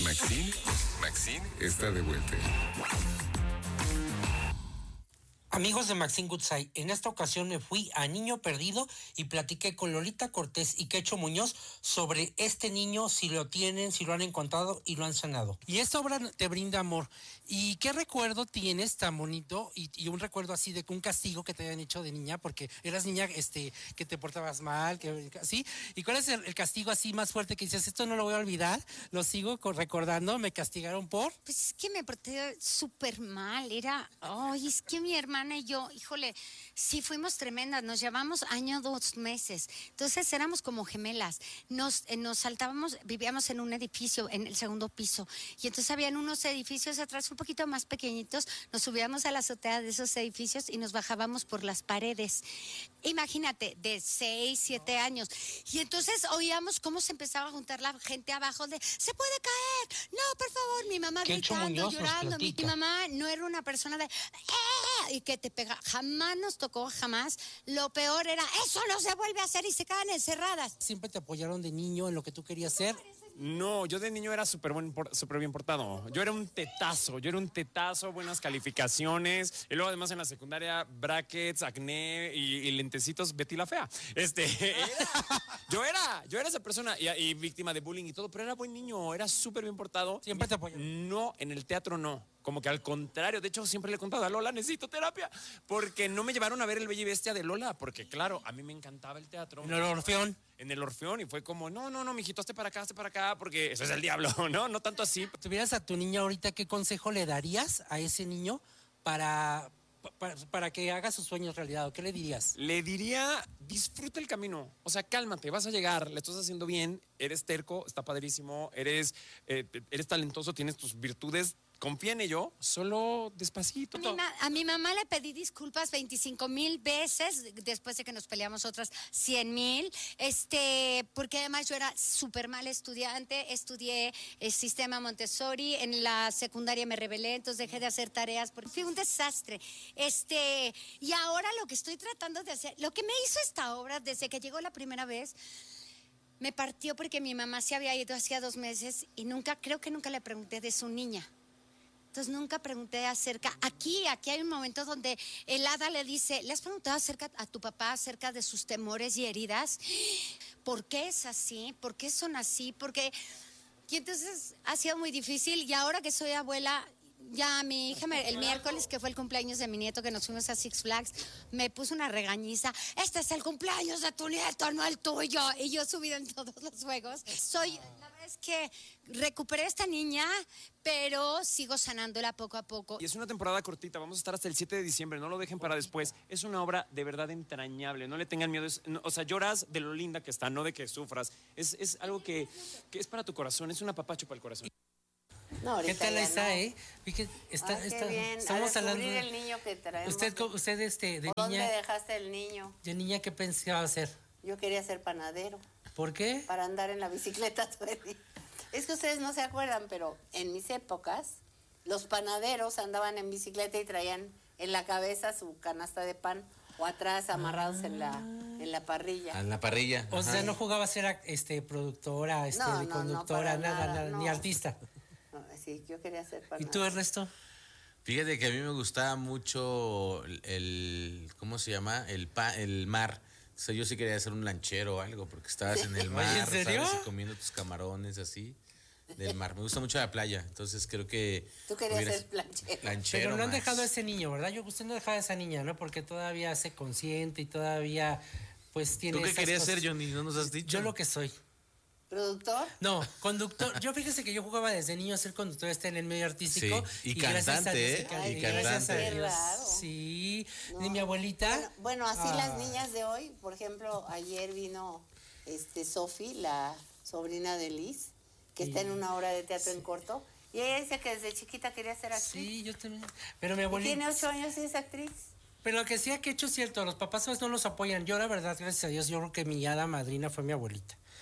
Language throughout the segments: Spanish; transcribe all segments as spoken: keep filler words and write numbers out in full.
Maxine, Maxine está de vuelta. Amigos de Maxine Goodside, en esta ocasión me fui a Niño Perdido y platiqué con Lolita Cortés y Quecho Muñoz sobre este niño, si lo tienen, si lo han encontrado y lo han sanado. Y esta obra te brinda amor. ¿Y qué recuerdo tienes tan bonito y, y un recuerdo así de un castigo que te hayan hecho de niña? Porque eras niña este, que te portabas mal, que ¿sí? ¿Y cuál es el, el castigo así más fuerte que dices, esto no lo voy a olvidar, lo sigo recordando, me castigaron por? Pues es que me porté súper mal, era, ay, es que mi hermana y yo, híjole, sí fuimos tremendas, nos llevamos año, dos meses, entonces éramos como gemelas, nos, eh, nos saltábamos, vivíamos en un edificio, en el segundo piso, y entonces habían unos edificios atrás un poquito más pequeñitos, nos subíamos a la azotea de esos edificios y nos bajábamos por las paredes. Imagínate, de seis, siete años, y entonces oíamos cómo se empezaba a juntar la gente abajo de, se puede caer, no, por favor, mi mamá gritando, llorando, mi, mi mamá no era una persona de, ¡eh! Y que te pega, jamás nos tocó, jamás, lo peor era, eso no se vuelve a hacer y se quedan encerradas. ¿Siempre te apoyaron de niño en lo que tú querías ser? No, yo de niño era súper buen, súper bien portado. Yo era un tetazo, yo era un tetazo, buenas calificaciones. Y luego además en la secundaria, brackets, acné y, y lentecitos, Betty la fea. Este, era, yo era, yo era esa persona y, y víctima de bullying y todo, pero era buen niño, era súper bien portado. ¿Siempre te apoyaron? No, en el teatro no. Como que al contrario, de hecho siempre le he contado a Lola, necesito terapia, porque no me llevaron a ver El Bella y Bestia de Lola, porque claro, a mí me encantaba el teatro. ¿En el Orfeón? En el Orfeón, y fue como, no, no, no, mijito, hazte para acá, hazte para acá, porque eso es el diablo, ¿no? No tanto así. Si tuvieras a tu niña ahorita, ¿qué consejo le darías a ese niño para, para, para que haga sus sueños realidad? ¿O qué le dirías? Le diría, disfruta el camino, o sea, cálmate, vas a llegar, le estás haciendo bien, eres terco, está padrísimo, eres, eh, eres talentoso, tienes tus virtudes. Confía en ello, solo despacito. A mi, ma- a mi mamá le pedí disculpas veinticinco mil veces, después de que nos peleamos otras cien mil, este, porque además yo era súper mal estudiante, estudié el sistema Montessori, en la secundaria me rebelé, entonces dejé de hacer tareas, porque fui un desastre. Este, y ahora lo que estoy tratando de hacer, lo que me hizo esta obra desde que llegó la primera vez, me partió porque mi mamá se había ido hacía dos meses y nunca, creo que nunca le pregunté de su niña. Entonces nunca pregunté acerca, aquí, aquí hay un momento donde el hada le dice, ¿le has preguntado acerca a tu papá acerca de sus temores y heridas? ¿Por qué es así? ¿Por qué son así? Porque, y entonces ha sido muy difícil y ahora que soy abuela, ya mi hija, me, el miércoles que fue el cumpleaños de mi nieto, que nos fuimos a Six Flags, me puso una regañiza, este es el cumpleaños de tu nieto, no el tuyo, y yo subida en todos los juegos. Soy, la verdad es que recuperé a esta niña, pero sigo sanándola poco a poco. Y es una temporada cortita, vamos a estar hasta el siete de diciembre, no lo dejen para después. Es una obra de verdad entrañable, no le tengan miedo. Es, no, o sea, lloras de lo linda que está, no de que sufras. Es, es algo que, que es para tu corazón, es un apapacho para el corazón. No, ¿Qué tal está, no. eh? Fíjate, está, Ay, está, qué bien. estamos A hablando descubrir de... el niño que traemos. Usted, usted este, de ¿Dónde niña... dejaste el niño? ¿De niña qué pensaba hacer? Yo quería ser panadero. ¿Por qué? Para andar en la bicicleta todo el día. Es que ustedes no se acuerdan, pero en mis épocas, los panaderos andaban en bicicleta y traían en la cabeza su canasta de pan o atrás amarrados ah. en la en la parrilla. En la parrilla. O Ajá. sea, no jugaba a ser este, productora, este, no, no, conductora, no nada, nada, nada no. ni artista. No, sí, yo quería ser panadero. ¿Y tú, Ernesto? Fíjate que a mí me gustaba mucho el, el ¿cómo se llama? El pa, el mar. O sea, yo sí quería ser un lanchero o algo, porque estabas en el mar, ¿En serio? ¿sabes? Y comiendo tus camarones así del mar. Me gusta mucho la playa, entonces creo que... Tú querías hubieras... ser lanchero. lanchero. Pero no han más. dejado a ese niño, ¿verdad? Yo usted no dejaba a esa niña, ¿no? Porque todavía se consciente y todavía, pues, tiene ¿Tú qué esas querías cosas. ser, Johnny? ¿No nos has dicho? Yo lo que soy. ¿Productor? No, conductor. Yo fíjese que yo jugaba desde niño a ser conductor, está en el medio artístico. Sí, y cantante, ¿eh? Ay, y gracias a cantante. Dios. Raro. Sí, No. de mi abuelita. Bueno, bueno, así Ah. las niñas de hoy, por ejemplo, ayer vino este Sofi, la sobrina de Liz, que Sí. está en una obra de teatro Sí. en corto, y ella dice que desde chiquita quería ser actriz. Sí, yo también. Pero mi Y abuelita. tiene ocho años y es actriz. Pero lo que sí ha que hecho es cierto, los papás a veces no los apoyan. Yo, la verdad, gracias a Dios, yo creo que mi hada madrina fue mi abuelita.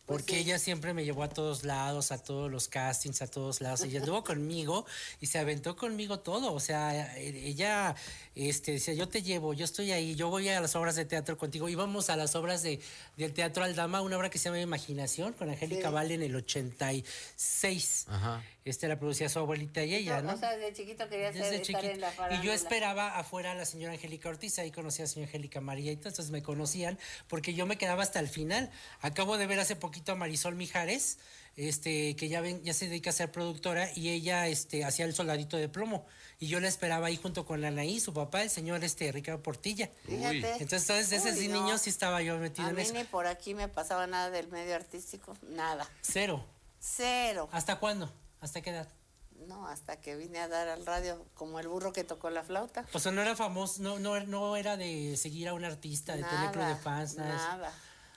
Porque sí. ella siempre me llevó a todos lados, a todos los castings, a todos lados. Ella estuvo conmigo y se aventó conmigo todo. O sea, ella este, decía, yo te llevo, yo estoy ahí, yo voy a las obras de teatro contigo. Íbamos a las obras de, del Teatro Aldama, una obra que se llama Imaginación, con Angélica Sí. Vale en el ochenta y seis. Ajá. Este la producía su abuelita y ella, ¿no? O sea, de chiquito quería ser, Desde estar chiquito. en la Y farándula. yo esperaba afuera a la señora Angélica Ortiz, ahí conocí a la señora Angélica María y entonces me conocían porque yo me quedaba hasta el final. Acabo de ver hace poquito a Marisol Mijares, este, que ya ven, ya se dedica a ser productora y ella este, hacía El Soldadito de Plomo. Y yo la esperaba ahí junto con Anaí, su papá, el señor este, Ricardo Portilla. Fíjate. Entonces, entonces ese Uy, sí, no. niño sí estaba yo metido A en mí eso. ni por aquí me pasaba nada del medio artístico, nada. Cero. Cero. ¿Hasta cuándo? ¿Hasta qué edad? No, hasta que vine a dar al radio como el burro que tocó la flauta. O sea, no era famoso, no, no, no era de seguir a un artista, de tener club de fans, nada de eso. nada.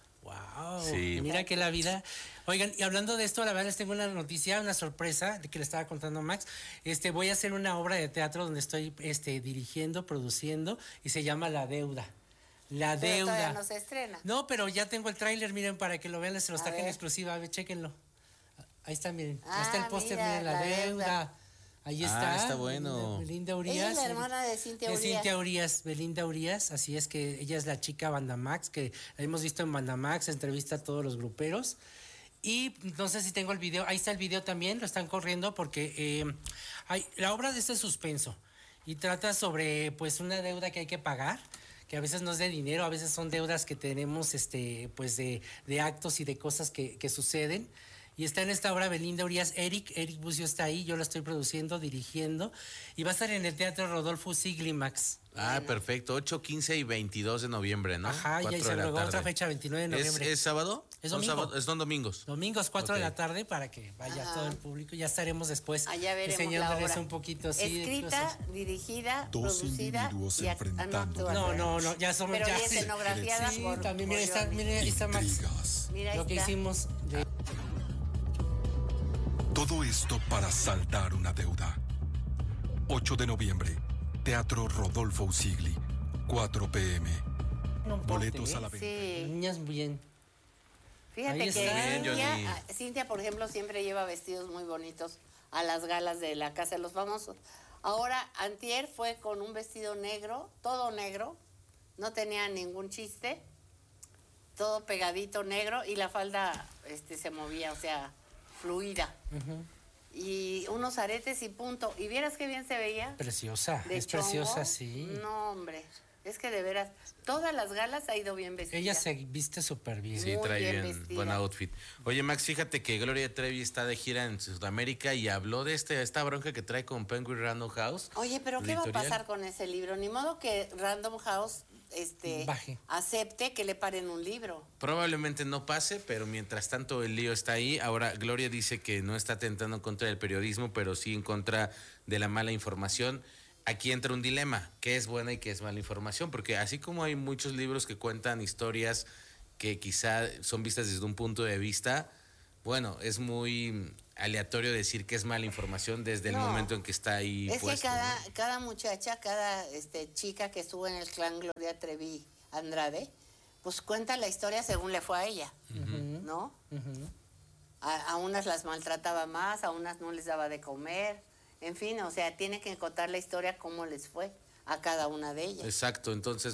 Wow, Sí. mira que la vida. Oigan, y hablando de esto, la verdad les tengo una noticia, una sorpresa de que le estaba contando a Max. Este, voy a hacer una obra de teatro donde estoy este, dirigiendo, produciendo y se llama La Deuda. La Pero Deuda. todavía no se estrena. No, pero ya tengo el tráiler, miren, para que lo vean, se los A traje en ver. exclusiva, a ver, chéquenlo. Ahí está, miren. Ahí está Ah, el póster, mira, miren, La, La deuda. Deuda. Ahí Ah, está. está bueno. Belinda Ella Urias. es la hermana de Cintia de Urias. Cintia Urias, Belinda Urias, así es que ella es la chica Bandamax, que la hemos visto en Bandamax, entrevista a todos los gruperos. Y no sé si tengo el video, ahí está el video también, lo están corriendo porque eh, hay, la obra de este suspenso y trata sobre pues una deuda que hay que pagar, que a veces no es de dinero, a veces son deudas que tenemos este pues de, de actos y de cosas que, que suceden. Y está en esta obra Belinda Urias, Eric, Eric Bucio está ahí, yo la estoy produciendo, dirigiendo, y va a estar en el Teatro Rodolfo Sigli, Max. Ah, perfecto. ocho, quince y veintidós de noviembre, ¿no? Ajá, y ahí Cuatro se de la agregó otra tarde. fecha, veintinueve de ¿Es, noviembre. ¿Es sábado? Es Son domingo. sábado- son domingos. Domingos, cuatro Ok. de la tarde, para que vaya Ajá. todo el público. Ya estaremos después Allá veremos la enseñándoles obra. un poquito así. de Escrita, cosas. dirigida, Dos producida individuos y act- ah, no, enfrentando actúa. No, no, no, ya somos Pero ya. ya es sí. escenografiada Sí, por- también, por mira, está, Johnny. mira, ahí está Max. Intrigas. Mira, ahí Lo que está. hicimos. de- Todo esto para saldar una deuda. ocho de noviembre, Teatro Rodolfo Usigli, cuatro p m no importa, Boletos ¿eh? a la venta. Sí. Niñas bien. Fíjate Ahí que está. Bien, Cintia, Johnny. ah, Cintia, por ejemplo, siempre lleva vestidos muy bonitos a las galas de la Casa de los Famosos. Ahora, antier fue con un vestido negro, todo negro, no tenía ningún chiste, todo pegadito negro y la falda este, se movía, o sea, fluida. Y unos aretes y punto. Y vieras qué bien se veía. Preciosa, De es preciosa, chongo. sí. No, hombre, es que de veras, todas las galas ha ido bien vestida. Ella se viste súper bien. Sí, Muy trae bien bien, vestida. buen outfit. Oye, Max, fíjate que Gloria Trevi está de gira en Sudamérica y habló de este, esta bronca que trae con Penguin Random House. Oye, pero ¿qué va a editorial. pasar con ese libro? Ni modo que Random House este, Baje. acepte que le paren un libro. Probablemente no pase, pero mientras tanto el lío está ahí. Ahora, Gloria dice que no está atentando en contra del periodismo, pero sí en contra de la mala información. Aquí entra un dilema, ¿qué es buena y qué es mala información? Porque así como hay muchos libros que cuentan historias que quizá son vistas desde un punto de vista, bueno, es muy aleatorio decir que es mala información desde el No. momento en que está ahí Es puesto, que cada, ¿no? cada muchacha, cada este, chica que estuvo en el clan Gloria Trevi Andrade, pues cuenta la historia según le fue a ella, ¿no? A, a unas las maltrataba más, a unas no les daba de comer, en fin, o sea, tiene que contar la historia cómo les fue a cada una de ellas. Exacto, entonces